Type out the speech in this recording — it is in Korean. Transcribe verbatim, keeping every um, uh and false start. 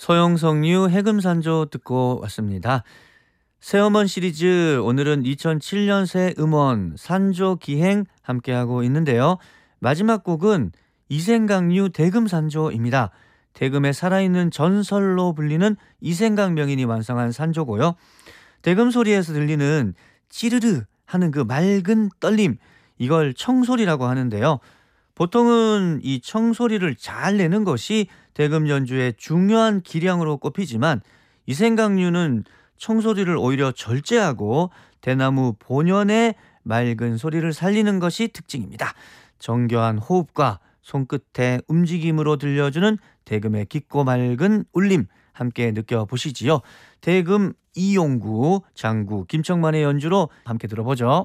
서영석류 해금산조 듣고 왔습니다. 새어먼 시리즈 오늘은 이천칠 년 새 음원 산조 기행 함께하고 있는데요. 마지막 곡은 이생각류 대금산조입니다. 대금의 살아있는 전설로 불리는 이생각 명인이 완성한 산조고요. 대금 소리에서 들리는 찌르르 하는 그 맑은 떨림, 이걸 청소리라고 하는데요. 보통은 이 청소리를 잘 내는 것이 대금 연주의 중요한 기량으로 꼽히지만 이생각류는 청소리를 오히려 절제하고 대나무 본연의 맑은 소리를 살리는 것이 특징입니다. 정교한 호흡과 손끝의 움직임으로 들려주는 대금의 깊고 맑은 울림 함께 느껴보시지요. 대금 이용구, 장구, 김청만의 연주로 함께 들어보죠.